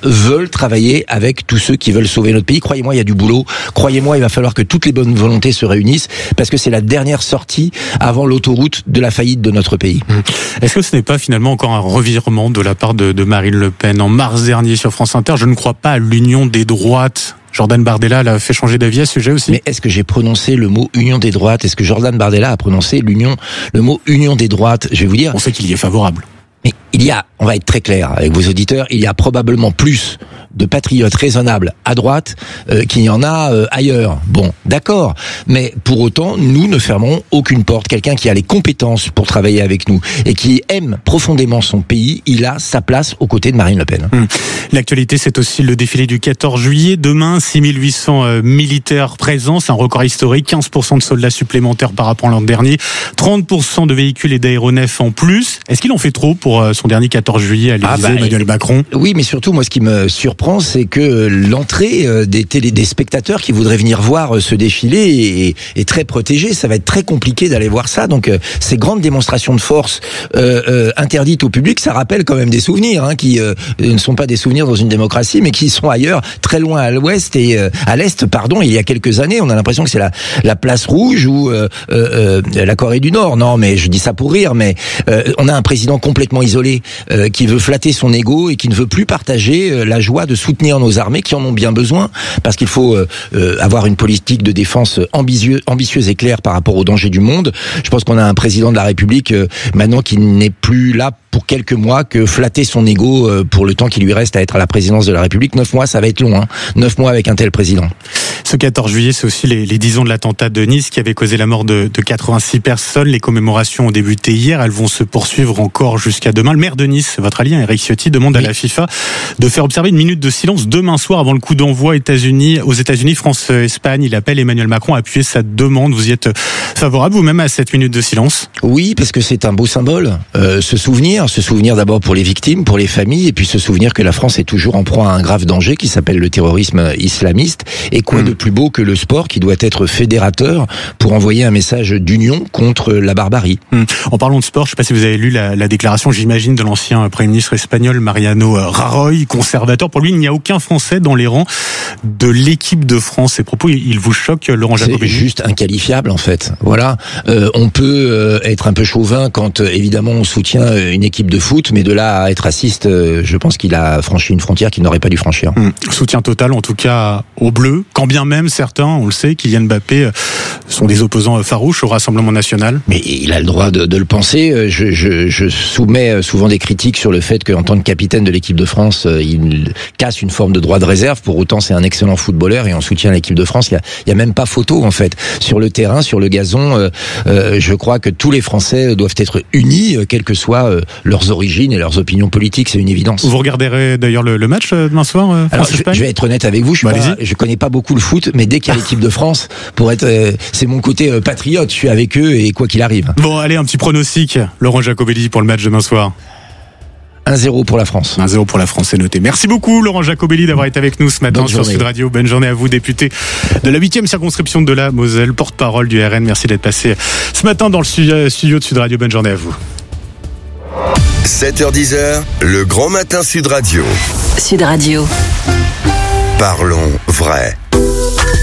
veulent travailler avec tous ceux qui veulent sauver notre pays. Croyez-moi, il y a du boulot. Croyez-moi, il va falloir que toutes les bonnes volontés se réunissent parce que c'est la dernière sortie avant l'autoroute de la faillite de notre pays. Est-ce que ce n'est pas finalement encore un revirement de la part de Marine Le Pen? En mars dernier sur France Inter, je ne crois pas à l'union des droites. Jordan Bardella l'a fait changer d'avis à ce sujet aussi. Mais est-ce que j'ai prononcé le mot union des droites? Est-ce que Jordan Bardella a prononcé le mot union des droites? Je vais vous dire. On sait qu'il y est favorable. Mais on va être très clair avec vos auditeurs, il y a probablement plus de patriotes raisonnables à droite qu'il y en a ailleurs. Bon, d'accord, mais pour autant, nous ne fermerons aucune porte. Quelqu'un qui a les compétences pour travailler avec nous et qui aime profondément son pays, il a sa place aux côtés de Marine Le Pen. L'actualité, c'est aussi le défilé du 14 juillet. Demain, 6800 militaires présents, c'est un record historique, 15% de soldats supplémentaires par rapport à l'an dernier, 30% de véhicules et d'aéronefs en plus. Est-ce qu'il en fait trop pour son dernier 14 juillet à l'Élysée, Emmanuel Macron? Oui, mais surtout, moi, ce qui me surprend, c'est que l'entrée des spectateurs qui voudraient venir voir ce défilé est très protégée. Ça va être très compliqué d'aller voir ça. Donc, ces grandes démonstrations de force interdites au public, ça rappelle quand même des souvenirs qui ne sont pas des souvenirs dans une démocratie, mais qui sont ailleurs, très loin à l'ouest et à l'est. Pardon, il y a quelques années, on a l'impression que c'est la place rouge ou la Corée du Nord. Non, mais je dis ça pour rire. Mais on a un président complètement isolé qui veut flatter son ego et qui ne veut plus partager la joie de soutenir nos armées qui en ont bien besoin, parce qu'il faut avoir une politique de défense ambitieuse et claire par rapport aux dangers du monde. Je pense qu'on a un président de la République maintenant qui n'est plus là pour quelques mois que flatter son ego pour le temps qui lui reste à être à la présidence de la République. 9 mois, ça va être long, 9 mois avec un tel président. Ce 14 juillet, c'est aussi les 10 ans de l'attentat de Nice qui avait causé la mort de 86 personnes. Les commémorations ont débuté hier, elles vont se poursuivre encore jusqu'à demain. Le maire de Nice, votre allié Éric Ciotti, demande à la FIFA de faire observer une minute de silence demain soir avant le coup d'envoi aux États-Unis, France-Espagne. Il appelle Emmanuel Macron à appuyer sa demande. Vous y êtes favorable vous-même à cette minute de silence? Oui, parce que c'est un beau symbole. Se souvenir d'abord pour les victimes, pour les familles, et puis se souvenir que la France est toujours en proie à un grave danger qui s'appelle le terrorisme islamiste. Et quoi de plus beau que le sport qui doit être fédérateur pour envoyer un message d'union contre la barbarie. En parlant de sport, je ne sais pas si vous avez lu la déclaration, j'imagine, de l'ancien Premier ministre espagnol Mariano Rajoy, conservateur. Pour lui, il n'y a aucun Français dans les rangs de l'équipe de France. Ces propos, ils vous choquent, Laurent Jacobelli? C'est juste inqualifiable, en fait. Voilà. On peut être un peu chauvin quand, évidemment, on soutient une équipe de foot, mais de là à être raciste, je pense qu'il a franchi une frontière qu'il n'aurait pas dû franchir. Soutien total, en tout cas, aux Bleus. Quand bien même certains, on le sait, Kylian Mbappé sont des opposants farouches au Rassemblement national. Mais il a le droit de le penser. Je soumets souvent des critiques sur le fait qu'en tant que capitaine de l'équipe de France, il casse une forme de droit de réserve. Pour autant, c'est un excellent footballeur et on soutient l'équipe de France. Il y a même pas photo, en fait. Sur le terrain, sur le gazon, je crois que tous les Français doivent être unis, quelles que soient leurs origines et leurs opinions politiques. C'est une évidence. Vous regarderez d'ailleurs le match demain soir? Alors, je vais être honnête avec vous. Je connais pas beaucoup le foot, mais dès qu'il y a l'équipe de France, c'est mon côté patriote. Je suis avec eux et quoi qu'il arrive. Bon, allez, un petit pronostic, Laurent Jacobelli, pour le match demain soir. 1-0 pour la France. 1-0 pour la France, c'est noté. Merci beaucoup, Laurent Jacobelli, d'avoir été avec nous ce matin sur Sud Radio. Bonne journée à vous, député de la 8e circonscription de la Moselle, porte-parole du RN. Merci d'être passé ce matin dans le studio de Sud Radio. Bonne journée à vous. 7h-10h, le grand matin Sud Radio. Sud Radio. Parlons vrai.